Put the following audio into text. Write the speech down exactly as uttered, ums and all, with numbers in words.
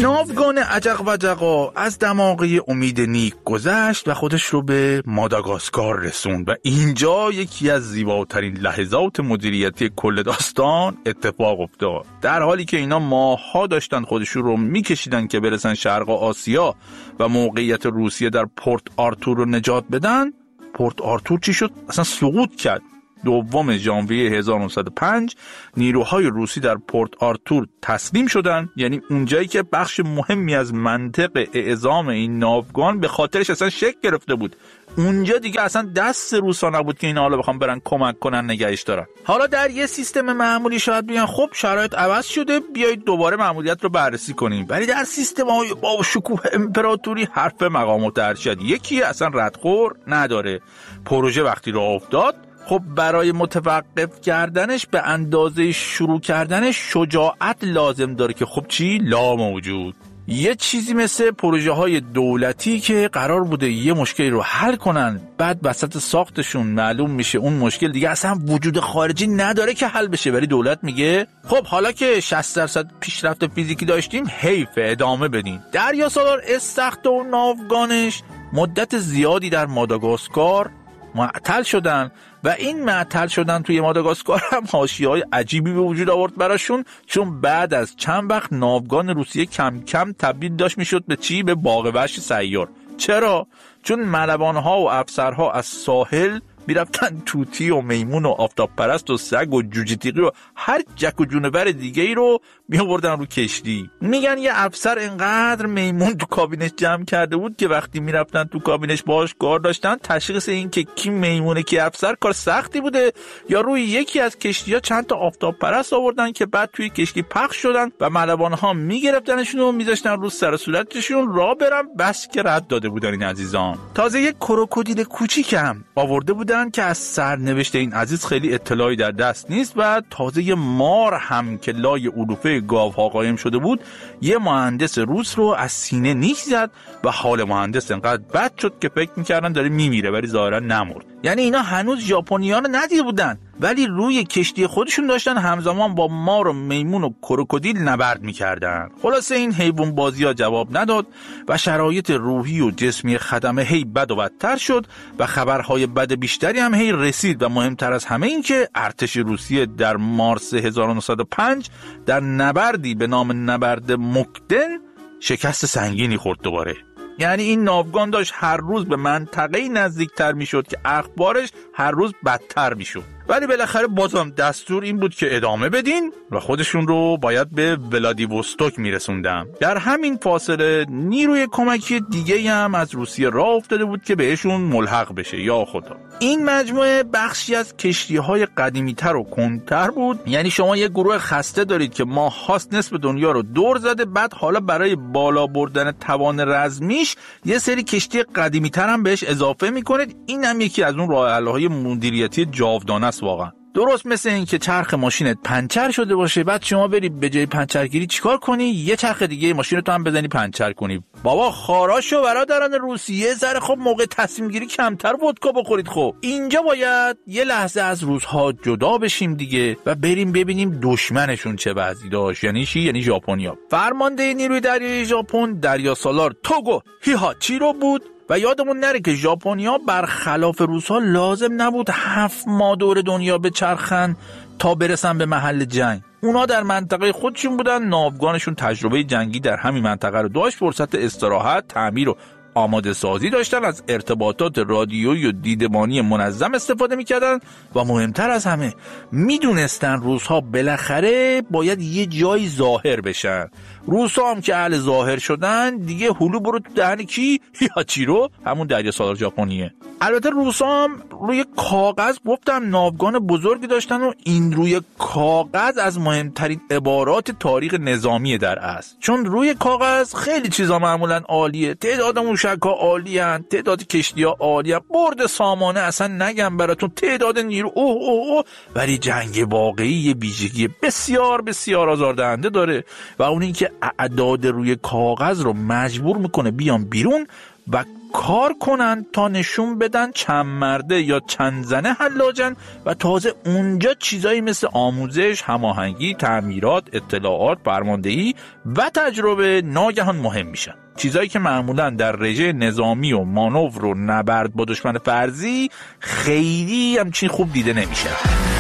ناوگان عجق و جقا از دماغه امید نیک گذشت و خودش رو به ماداگاسکار رسوند و اینجا یکی از زیباترین لحظات مدیریتی کل داستان اتفاق افتاد. در حالی که اینا ماها داشتن خودشون رو میکشیدن که برسن شرق آسیا و موقعیت روسیه در پورت آرتور رو نجات بدن، پورت آرتور چی شد؟ اصلا سقوط کرد. دوم ژانویه هزار و نهصد و پنج نیروهای روسی در پورت آرتور تسلیم شدن، یعنی اونجایی که بخش مهمی از منطق اعزام این ناوگان به خاطرش اصلا شکل گرفته بود. اونجا دیگه اصلا دست روسا نبود که اینا حالا بخوام برن کمک کنن نگهش دارن. حالا در یه سیستم معمولی شاید بگن خب شرایط عوض شده، بیایید دوباره مأموریت رو بررسی کنیم، ولی در سیستم‌های با شکوه امپراتوری حرف مقامات ارشد یکی اصلا ردخور نداره. پروژه وقتی راه افتاد، خب برای متوقف کردنش به اندازه شروع کردنش شجاعت لازم داره که خب چی؟ لا موجود. یه چیزی مثل پروژه های دولتی که قرار بوده یه مشکلی رو حل کنن، بعد وسط ساختشون معلوم میشه اون مشکل دیگه اصلا وجود خارجی نداره که حل بشه، ولی دولت میگه خب حالا که شصت درصد پیشرفت فیزیکی داشتیم حیف ادامه بدین. دریا سالار استخر و ناوگانش مدت زیادی در ماداگاسکار معطل شدن و این معطل شدن توی ماداگاسکار هم حاشیه‌های عجیبی به وجود آورد براشون، چون بعد از چند وقت ناوگان روسیه کم کم تبدیل داشت میشد به چی؟ به باغ وحش سیار. چرا؟ چون ملوان‌ها و افسرها از ساحل میرفتن توتی و میمون و آفتاب پرست و سگ و جوجه تیغی و هر جک و جونور دیگه ای رو میآوردن رو کشتی. میگن یه افسر انقدر میمون تو کابینش جمع کرده بود که وقتی میرفتن تو کابینش باهاش کار داشتن، تشخیص این که کی میمونه کی افسر کار سختی بوده. یا روی یکی از کشتی‌ها چند تا آفتاب پرست آوردن که بعد توی کشتی پخش شدن و ملوان‌ها میگرفتنشون و میذاشتن رو سر و صورتشون راه برن، بس که رد داده بودن این عزیزان. تازه یک کروکودیل کوچیکم آورده بود که از سرنوشت این عزیز خیلی اطلاعی در دست نیست و تازه یه مار هم که لای علوفه گاوها قایم شده بود یه مهندس روس رو از سینه نیش زد و حال مهندس انقدر بد شد که فکر میکردن داره میمیره، ولی ظاهرا نمرد. یعنی اینا هنوز ژاپنیان رو ندیده بودن، ولی روی کشتی خودشون داشتن همزمان با مار و میمون و کروکودیل نبرد میکردن. خلاصه این حیوان بازی ها جواب نداد و شرایط روحی و جسمی خدمه هی بد و بدتر شد و خبرهای بد بیشتری هم هی رسید و مهمتر از همه این که ارتش روسیه در مارس هزار و نهصد و پنج در نبردی به نام نبرد موکدن شکست سنگینی خورد دوباره. یعنی این ناوگان داشت هر روز به منطقه‌ای نزدیکتر میشد که اخبارش هر روز بدتر میشد، ولی بالاخره بازم دستور این بود که ادامه بدین و خودشون رو باید به ولادیوستوک میرسوندن. در همین فاصله نیروی کمکی دیگه هم از روسیه راه افتاده بود که بهشون ملحق بشه. یا خدا، این مجموعه بخشی از کشتی‌های قدیمی‌تر و کندتر بود. یعنی شما یه گروه خسته دارید که ماه‌هاست نصف دنیا رو دور زده، بعد حالا برای بالا بردن توان رزمیش یه سری کشتی قدیمی‌تر هم بهش اضافه می‌کنید. این هم یکی از اون راه‌حل‌های مدیریتی جاودانه است واقعا. درست مثل این که چرخ ماشینت پنچر شده باشه، بعد شما بری به جای پنچرگیری چیکار کنی؟ یه چرخ دیگه ماشینت هم بزنی پنچر کنی. بابا خاراشو برادران روسیه، ذره خب موقع تصمیم گیری کمتر ودکا بخورید. خب اینجا باید یه لحظه از روزها جدا بشیم دیگه و بریم ببینیم دشمنشون چه وضعی داشت. یعنی چی؟ یعنی ژاپنیا. فرمانده نیروی دریایی ژاپن دریا سالار توگو هیهاچیرو بود و یادمون نره که ژاپنیا برخلاف روس‌ها لازم نبود هفت ماه دور دنیا بچرخن تا برسن به محل جنگ. اونا در منطقه خودشون بودن، ناوگانشون تجربه جنگی در همین منطقه رو داشت، فرصت استراحت، تعمیر و آماده سازی داشتن، از ارتباطات رادیویی و دیدبانی منظم استفاده میکردن و مهمتر از همه میدونستن روس‌ها بالاخره باید یه جایی ظاهر بشن. روس‌ها هم که اهل ظاهر شدن دیگه هلو برو تو دهن کی؟ هیهاچیرو، همون دریا سالار ژاپنیه. البته روس‌ها هم روی کاغذ گفتم ناوگان بزرگی داشتن و این روی کاغذ از مهمترین عبارات تاریخ نظامی در اصل، چون روی کاغذ خیلی چیزا معمولاً عالیه، تعداد موشک‌ها عالیه، تعداد کشتی‌ها عالیه، برد سامانه اصلا نگم براتون، تعداد نیرو اوه اوه اوه، ولی جنگ واقعی یه ویژگی بسیار بسیار آزاردهنده داره و اون این که اعداد روی کاغذ رو مجبور میکنه بیان بیرون و کار کنن تا نشون بدن چند مرده یا چند زنه حلاجن و تازه اونجا چیزایی مثل آموزش، هماهنگی، تعمیرات، اطلاعات، فرماندهی و تجربه ناگهان مهم میشن. چیزایی که معمولا در رژه نظامی و مانور و نبرد با دشمن فرضی خیلی همچین خوب دیده نمیشه.